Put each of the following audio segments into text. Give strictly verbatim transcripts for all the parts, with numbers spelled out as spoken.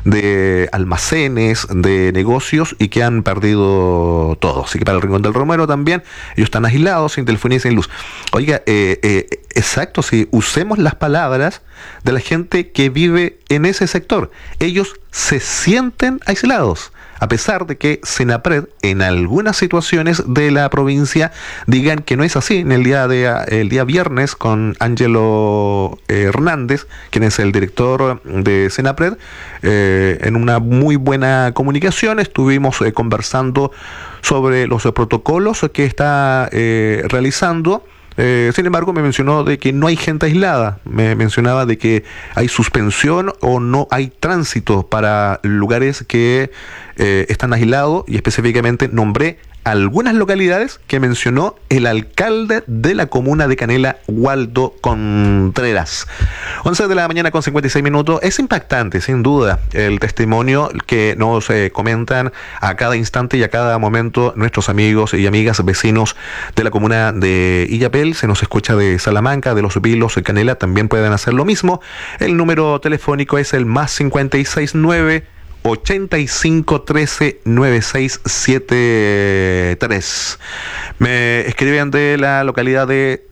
de almacenes, de negocios y que han perdido todo. Así que para el Rincón del Romero también, ellos están aislados, sin telefonía y sin luz. Oiga, eh, eh, exacto, si usemos las palabras de la gente que vive en ese sector, ellos se sienten aislados, a pesar de que Senapred en algunas situaciones de la provincia digan que no es así. En el día de el día viernes con Ángelo Hernández, quien es el director de Senapred, eh, en una muy buena comunicación estuvimos eh, conversando sobre los eh, protocolos que está eh, realizando. Eh, sin embargo, me mencionó de que no hay gente aislada, me mencionaba de que hay suspensión o no hay tránsito para lugares que eh, están aislados, y específicamente nombré algunas localidades que mencionó el alcalde de la comuna de Canela, Waldo Contreras. once de la mañana con cincuenta y seis minutos. Es impactante, sin duda, el testimonio que nos eh, comentan a cada instante y a cada momento nuestros amigos y amigas vecinos de la comuna de Illapel. Se nos escucha de Salamanca, de Los Vilos, de Canela, también pueden hacer lo mismo. El número telefónico es el más cincuenta y seis nueve ochenta y cinco trece noventa y seis setenta y tres. Me escriben de la localidad de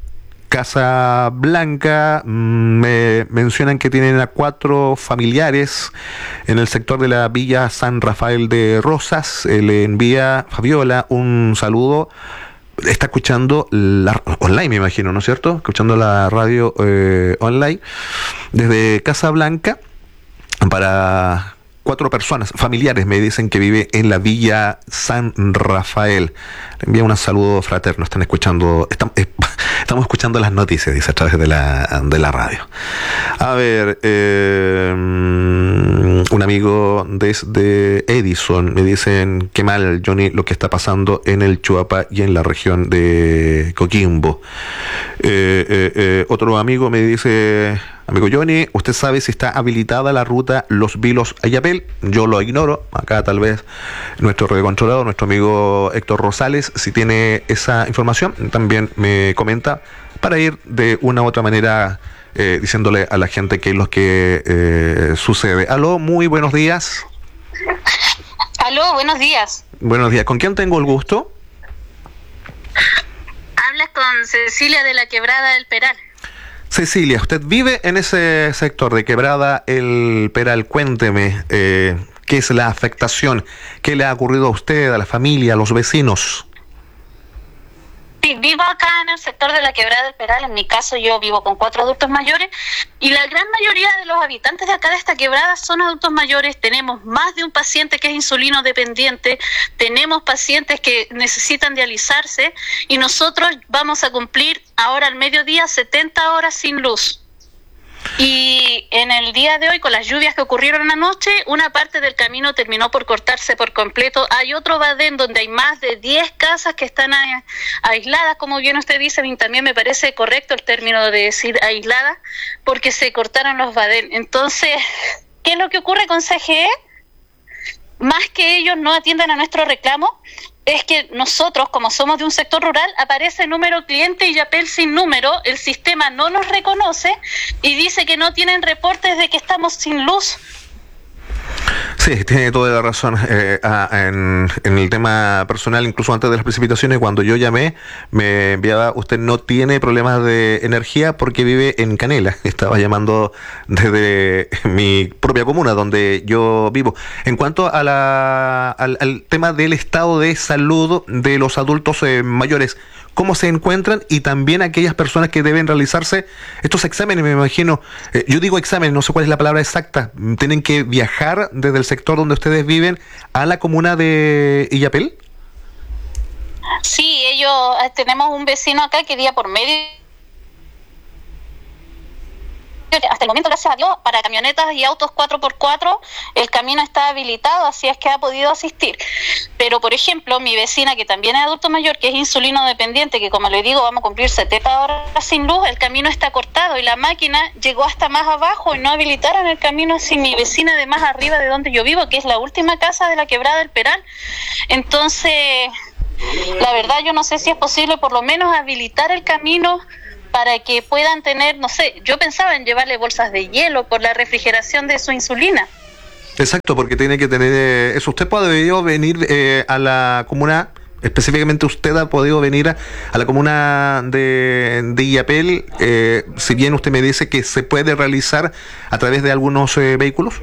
Casablanca, me mencionan que tienen a cuatro familiares en el sector de la Villa San Rafael de Rosas. Le envía Fabiola un saludo. Está escuchando la online, me imagino, ¿no es cierto? Escuchando la radio eh, online desde Casablanca para cuatro personas, familiares, me dicen que vive en la Villa San Rafael. Le envía un saludo fraterno. Están escuchando, estamos, eh, estamos escuchando las noticias, dice, a través de la, de la radio. A ver, eh, un amigo desde Edison me dicen qué mal, Johnny, lo que está pasando en el Chuapa y en la región de Coquimbo. Eh, eh, eh, otro amigo me dice: amigo Johnny, ¿usted sabe si está habilitada la ruta Los Vilos a Illapel? Yo lo ignoro. Acá tal vez nuestro radiocontrolador, nuestro amigo Héctor Rosales, si tiene esa información, también me comenta para ir de una u otra manera eh, diciéndole a la gente qué es lo que eh, sucede. Aló, muy buenos días. Aló, buenos días. Buenos días. ¿Con quién tengo el gusto? Hablas con Cecilia de la Quebrada del Peral. Cecilia, usted vive en ese sector de Quebrada el Peral. Cuénteme, eh, ¿qué es la afectación? ¿Qué le ha ocurrido a usted, a la familia, a los vecinos? Sí, vivo acá en el sector de la Quebrada del Peral. En mi caso, yo vivo con cuatro adultos mayores y la gran mayoría de los habitantes de acá de esta quebrada son adultos mayores. Tenemos más de un paciente que es insulino dependiente, tenemos pacientes que necesitan dializarse y nosotros vamos a cumplir ahora al mediodía setenta horas sin luz. Y en el día de hoy, con las lluvias que ocurrieron anoche, una parte del camino terminó por cortarse por completo. Hay otro badén donde hay más de diez casas que están a, aisladas, como bien usted dice, y también me parece correcto el término de decir aisladas, porque se cortaron los badén. Entonces, ¿qué es lo que ocurre con C G E? Más que ellos no atiendan a nuestro reclamo, es que nosotros, como somos de un sector rural, aparece número cliente y Illapel sin número, el sistema no nos reconoce y dice que no tienen reportes de que estamos sin luz. Sí, tiene toda la razón. Eh, ah, en, en el tema personal, incluso antes de las precipitaciones, cuando yo llamé, me enviaba: usted no tiene problemas de energía porque vive en Canela. Estaba llamando desde mi propia comuna, donde yo vivo. En cuanto a la, al, al tema del estado de salud de los adultos eh, mayores, ¿cómo se encuentran? Y también aquellas personas que deben realizarse estos exámenes, me imagino. Eh, yo digo exámenes, no sé cuál es la palabra exacta. ¿Tienen que viajar desde el sector donde ustedes viven a la comuna de Illapel? Sí, ellos, tenemos un vecino acá que día por medio, hasta el momento, gracias a Dios, para camionetas y autos cuatro por cuatro el camino está habilitado, así es que ha podido asistir. Pero, por ejemplo, mi vecina, que también es adulto mayor, que es insulino dependiente, que como le digo, vamos a cumplir setenta horas sin luz, el camino está cortado y la máquina llegó hasta más abajo y no habilitaron el camino así. Mi vecina de más arriba de donde yo vivo, que es la última casa de la Quebrada del Peral. Entonces, la verdad yo no sé si es posible por lo menos habilitar el camino para que puedan tener, no sé, yo pensaba en llevarle bolsas de hielo por la refrigeración de su insulina. Exacto, porque tiene que tener eh, eso. Usted puede venir eh, a la comuna, específicamente usted ha podido venir a, a la comuna de, de Illapel, eh, si bien usted me dice que se puede realizar a través de algunos eh, vehículos.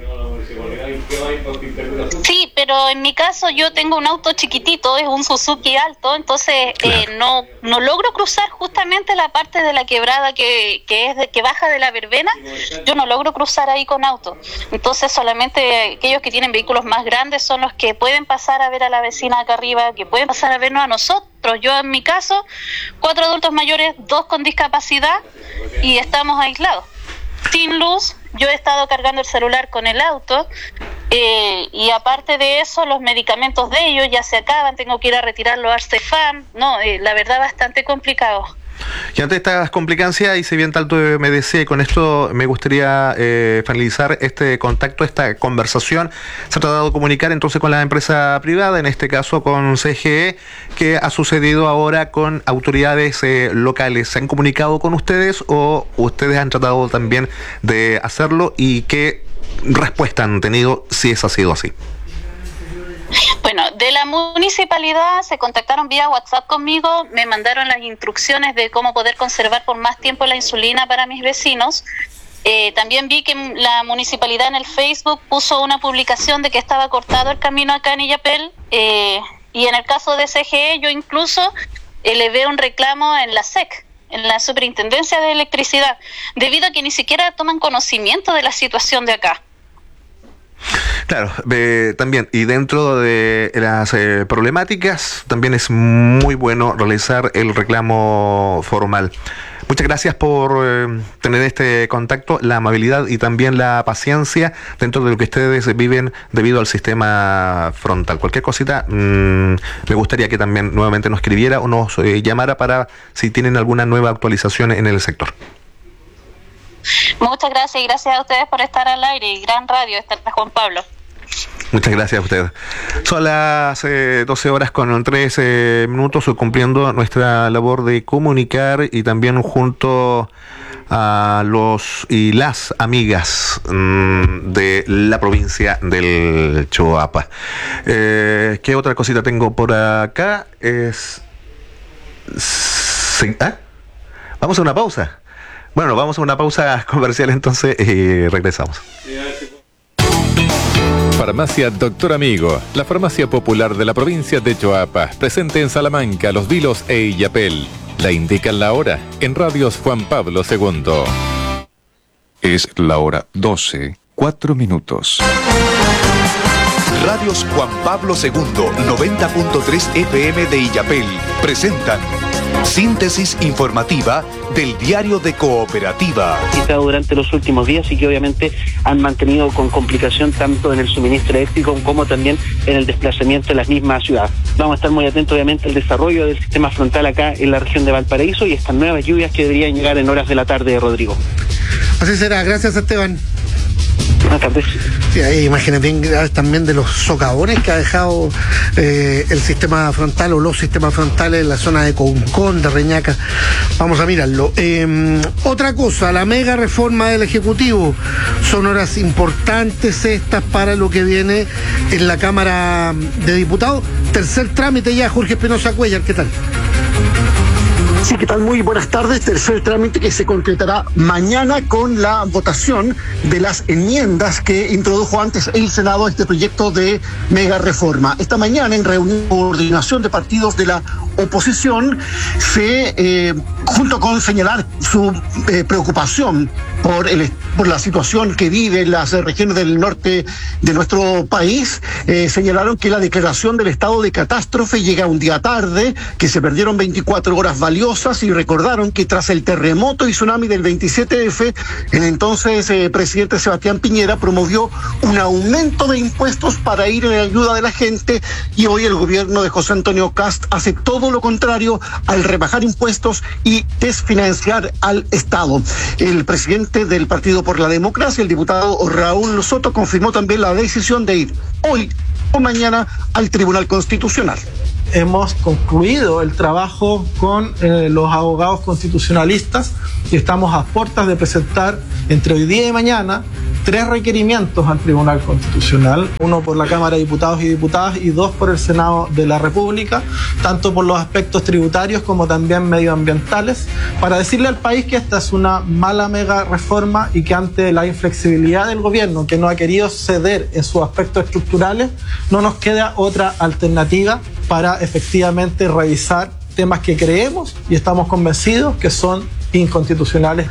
Sí, pero en mi caso yo tengo un auto chiquitito, es un Suzuki alto, entonces claro. eh, no no logro cruzar justamente la parte de la quebrada que, que es de, que baja de la verbena. Yo no logro cruzar ahí con auto, entonces solamente aquellos que tienen vehículos más grandes son los que pueden pasar a ver a la vecina acá arriba, que pueden pasar a vernos a nosotros. Yo en mi caso, cuatro adultos mayores, dos con discapacidad y estamos aislados, sin luz. Yo he estado cargando el celular con el auto eh, y aparte de eso los medicamentos de ellos ya se acaban, tengo que ir a retirar los Arcefam, no, eh, la verdad bastante complicado. Y ante estas complicancias, y si bien tanto me decía, y con esto me gustaría eh, finalizar este contacto, esta conversación, se ha tratado de comunicar entonces con la empresa privada, en este caso con C G E, que ha sucedido ahora con autoridades eh, locales. ¿Se han comunicado con ustedes o ustedes han tratado también de hacerlo y qué respuesta han tenido si es ha sido así? Bueno, de la municipalidad se contactaron vía WhatsApp conmigo, me mandaron las instrucciones de cómo poder conservar por más tiempo la insulina para mis vecinos. Eh, también vi que la municipalidad en el Facebook puso una publicación de que estaba cortado el camino acá en Illapel, eh, y en el caso de C G E yo incluso elevé un reclamo en la S E C, en la Superintendencia de Electricidad, debido a que ni siquiera toman conocimiento de la situación de acá. Claro, eh, también, y dentro de las eh, problemáticas, también es muy bueno realizar el reclamo formal. Muchas gracias por eh, tener este contacto, la amabilidad y también la paciencia dentro de lo que ustedes viven debido al sistema frontal. Cualquier cosita, mmm, me gustaría que también nuevamente nos escribiera o nos eh, llamara para si tienen alguna nueva actualización en el sector. Muchas gracias y gracias a ustedes por estar al aire y gran radio, está Juan Pablo. Muchas gracias a usted. Son las eh, doce horas con trece minutos, cumpliendo nuestra labor de comunicar y también junto a los y las amigas mmm, de la provincia del Choapa. Eh, ¿Qué otra cosita tengo por acá? Es... ¿Ah? Vamos a una pausa. Bueno, vamos a una pausa comercial entonces y regresamos. Farmacia Doctor Amigo, la farmacia popular de la provincia de Choapa, presente en Salamanca, Los Vilos e Illapel. La indican la hora en Radios Juan Pablo segundo. Es la hora doce, cuatro minutos. Radios Juan Pablo segundo, noventa punto tres F M de Illapel, presentan síntesis informativa del diario de Cooperativa. Durante los últimos días y que obviamente han mantenido con complicación tanto en el suministro eléctrico como también en el desplazamiento de las mismas ciudades. Vamos a estar muy atentos obviamente al desarrollo del sistema frontal acá en la región de Valparaíso y estas nuevas lluvias que deberían llegar en horas de la tarde, Rodrigo. Así será, gracias Esteban. Buenas tardes. Sí, hay imágenes bien graves también de los socavones que ha dejado eh, el sistema frontal o los sistemas frontales en la zona de Concón, de Reñaca. Vamos a mirarlo. Eh, otra cosa, la mega reforma del Ejecutivo. Son horas importantes estas para lo que viene en la Cámara de Diputados. Tercer trámite ya, Jorge Espinosa Cuellar, ¿qué tal? Sí, ¿qué tal? Muy buenas tardes. Tercer trámite que se concretará mañana con la votación de las enmiendas que introdujo antes el Senado a este proyecto de mega reforma. Esta mañana, en reunión de coordinación de partidos de la oposición, se, eh, junto con señalar su eh, preocupación por, el, por la situación que viven las regiones del norte de nuestro país, eh, señalaron que la declaración del estado de catástrofe llega un día tarde, que se perdieron veinticuatro horas valiosas y recordaron que tras el terremoto y tsunami del veintisiete efe, el entonces eh, presidente Sebastián Piñera promovió un aumento de impuestos para ir en ayuda de la gente y hoy el gobierno de José Antonio Kast hace todo lo contrario al rebajar impuestos y desfinanciar al Estado. El presidente del Partido por la Democracia, el diputado Raúl Soto, confirmó también la decisión de ir hoy o mañana al Tribunal Constitucional. Hemos concluido el trabajo con eh, los abogados constitucionalistas y estamos a puertas de presentar entre hoy día y mañana tres requerimientos al Tribunal Constitucional, uno por la Cámara de Diputados y Diputadas y dos por el Senado de la República, tanto por los aspectos tributarios como también medioambientales, para decirle al país que esta es una mala mega reforma y que ante la inflexibilidad del gobierno, que no ha querido ceder en sus aspectos estructurales, no nos queda otra alternativa para efectivamente revisar temas que creemos y estamos convencidos que son inconstitucionales.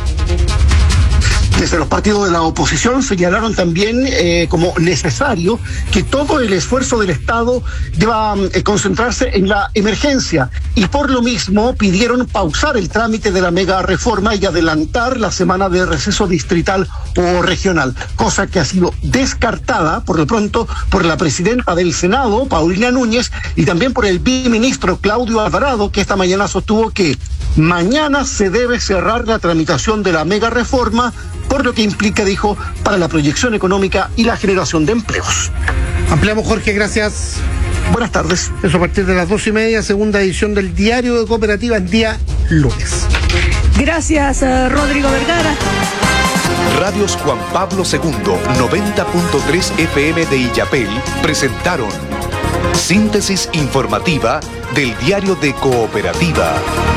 Desde los partidos de la oposición señalaron también eh, como necesario que todo el esfuerzo del Estado deba eh, concentrarse en la emergencia y por lo mismo pidieron pausar el trámite de la mega reforma y adelantar la semana de receso distrital o regional, cosa que ha sido descartada por lo pronto por la presidenta del Senado, Paulina Núñez, y también por el viceministro Claudio Alvarado, que esta mañana sostuvo que mañana se debe cerrar la tramitación de la mega reforma, por lo que implica, dijo, para la proyección económica y la generación de empleos. Ampliamos, Jorge, gracias. Buenas tardes. Eso a partir de las dos y media, segunda edición del Diario de Cooperativa, el día lunes. Gracias, uh, Rodrigo Vergara. Radios Juan Pablo segundo, noventa punto tres F M de Illapel, presentaron síntesis informativa del Diario de Cooperativa.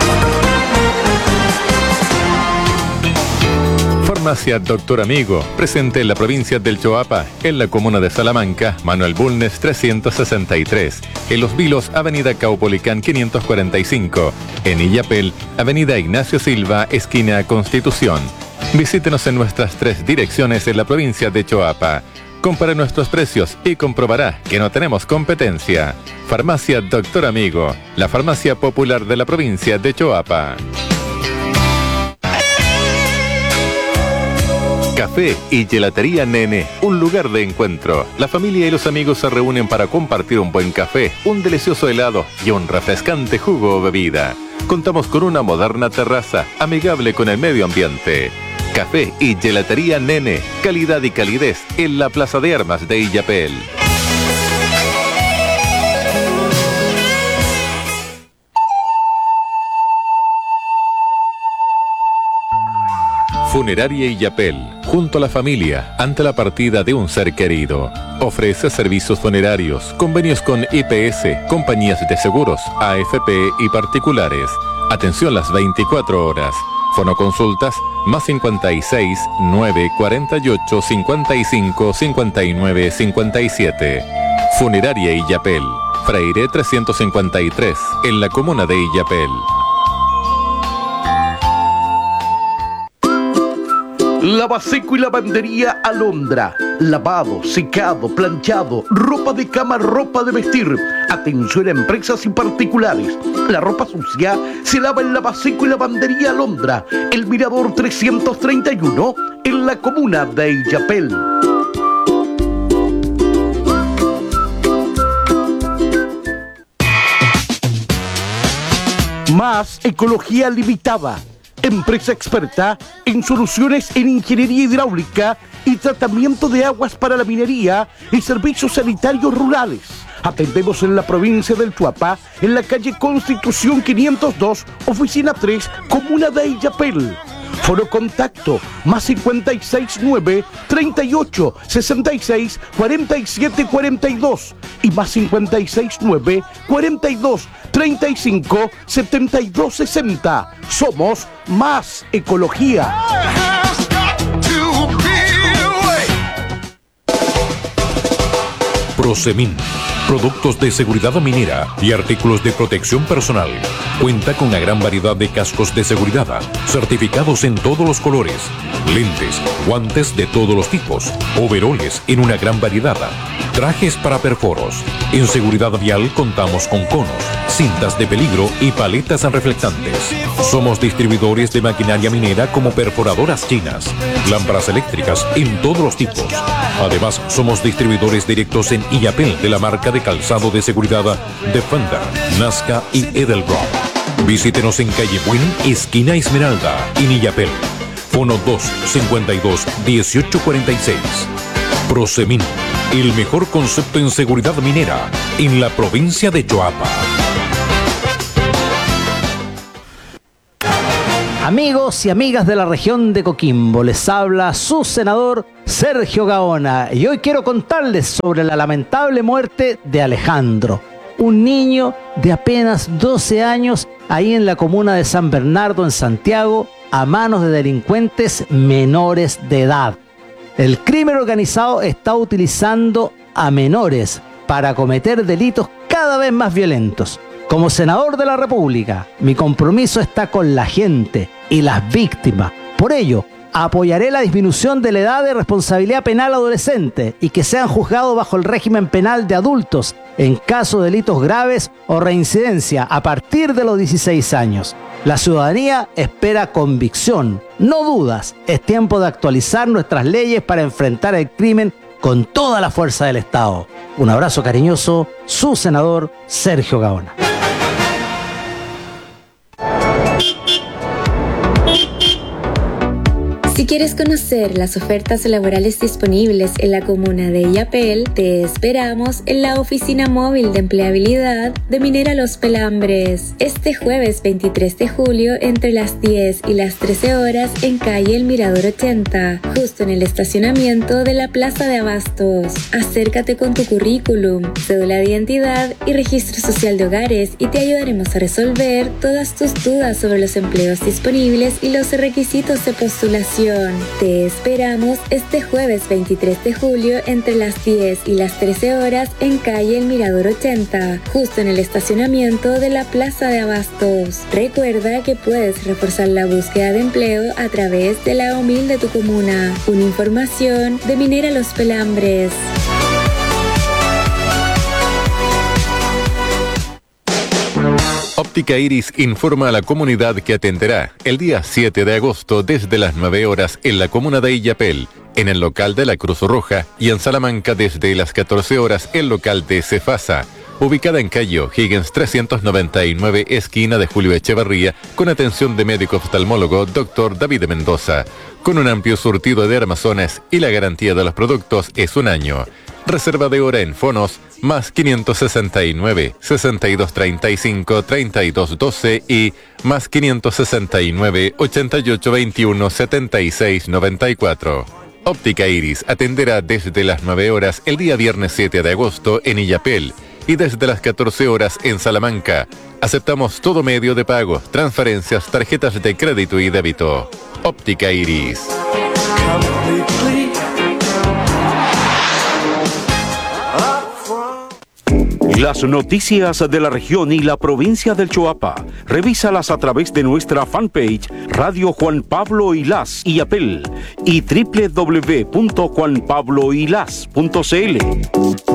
Farmacia Doctor Amigo, presente en la provincia del Choapa, en la comuna de Salamanca, Manuel Bulnes trescientos sesenta y tres, en Los Vilos, avenida Caupolicán quinientos cuarenta y cinco, en Illapel, avenida Ignacio Silva, esquina Constitución. Visítenos en nuestras tres direcciones en la provincia de Choapa. Compare nuestros precios y comprobará que no tenemos competencia. Farmacia Doctor Amigo, la farmacia popular de la provincia de Choapa. Café y Gelatería Nene, un lugar de encuentro. La familia y los amigos se reúnen para compartir un buen café, un delicioso helado y un refrescante jugo o bebida. Contamos con una moderna terraza, amigable con el medio ambiente. Café y Gelatería Nene, calidad y calidez en la Plaza de Armas de Illapel. Funeraria Illapel, junto a la familia, ante la partida de un ser querido. Ofrece servicios funerarios, convenios con I P S, compañías de seguros, A F P y particulares. Atención las veinticuatro horas. Fonoconsultas más cincuenta y seis, nueve, cuarenta y ocho, cincuenta y cinco, cincuenta y nueve, cincuenta y siete. Funeraria Illapel, Freire trescientos cincuenta y tres, en la comuna de Illapel. Lavaseco y lavandería Alondra. Lavado, secado, planchado, ropa de cama, ropa de vestir. Atención a empresas y particulares. La ropa sucia se lava en Lavaseco y lavandería Alondra. El Mirador trescientos treinta y uno, en la comuna de Illapel. Más Ecología Limitada. Empresa experta en soluciones en ingeniería hidráulica y tratamiento de aguas para la minería y servicios sanitarios rurales. Atendemos en la provincia del Choapa, en la calle Constitución quinientos dos, oficina tres, comuna de Illapel. Foro contacto más cincuenta y seis, nueve, treinta y ocho, sesenta y seis, cuarenta y siete, cuarenta y dos y más cincuenta y seis, nueve, cuarenta y dos, treinta y cinco, setenta y dos, sesenta. Somos Más Ecología. Prosemin, productos de seguridad minera y artículos de protección personal. Cuenta con una gran variedad de cascos de seguridad, certificados en todos los colores, lentes, guantes de todos los tipos, overoles en una gran variedad, trajes para perforos. En seguridad vial contamos con conos, cintas de peligro y paletas reflectantes. Somos distribuidores de maquinaria minera como perforadoras chinas, lámparas eléctricas en todos los tipos. Además, somos distribuidores directos en Illapel de la marca de calzado de seguridad Defender, Nazca y Edelbrock. Visítenos en calle Buin, esquina Esmeralda, en Illapel. Fono dos, cincuenta y dos, dieciocho cuarenta y seis. Prosemin, el mejor concepto en seguridad minera en la provincia de Choapa. Amigos y amigas de la región de Coquimbo, les habla su senador Sergio Gaona y hoy quiero contarles sobre la lamentable muerte de Alejandro, un niño de apenas doce años ahí en la comuna de San Bernardo en Santiago a manos de delincuentes menores de edad. El crimen organizado está utilizando a menores para cometer delitos cada vez más violentos. Como senador de la República, mi compromiso está con la gente y las víctimas. Por ello, apoyaré la disminución de la edad de responsabilidad penal adolescente y que sean juzgados bajo el régimen penal de adultos en caso de delitos graves o reincidencia a partir de los dieciséis años. La ciudadanía espera convicción, no dudas. Es tiempo de actualizar nuestras leyes para enfrentar el crimen con toda la fuerza del Estado. Un abrazo cariñoso, su senador Sergio Gaona. Si quieres conocer las ofertas laborales disponibles en la comuna de Illapel, te esperamos en la oficina móvil de empleabilidad de Minera Los Pelambres. Este jueves veintitrés de julio entre las diez y las trece horas en calle El Mirador ochenta, justo en el estacionamiento de la Plaza de Abastos. Acércate con tu currículum, cédula de identidad y registro social de hogares y te ayudaremos a resolver todas tus dudas sobre los empleos disponibles y los requisitos de postulación. Te esperamos este jueves veintitrés de julio entre las diez y las trece horas en calle El Mirador ochenta, justo en el estacionamiento de la Plaza de Abastos. Recuerda que puedes reforzar la búsqueda de empleo a través de la O M I L de tu comuna. Una información de Minera Los Pelambres. Óptica Iris informa a la comunidad que atenderá el día siete de agosto desde las nueve horas en la comuna de Illapel, en el local de la Cruz Roja, y en Salamanca desde las catorce horas el local de Cefasa, ubicada en calle Higgins trescientos noventa y nueve, esquina de Julio Echevarría, con atención de médico oftalmólogo doctor David Mendoza, con un amplio surtido de armazones y la garantía de los productos es un año. Reserva de hora en Fonos más quinientos sesenta y nueve, sesenta y dos treinta y cinco, treinta y dos doce y más quinientos sesenta y nueve, ochenta y ocho veintiuno, setenta y seis noventa y cuatro. Óptica Iris atenderá desde las nueve horas el día viernes siete de agosto en Illapel y desde las catorce horas en Salamanca. Aceptamos todo medio de pago, transferencias, tarjetas de crédito y débito. Óptica Iris. Las noticias de la región y la provincia del Choapa, revísalas a través de nuestra fanpage Radio Juan Pablo Ilás Illapel y doble u doble u doble u punto juan pablo ilás punto c l.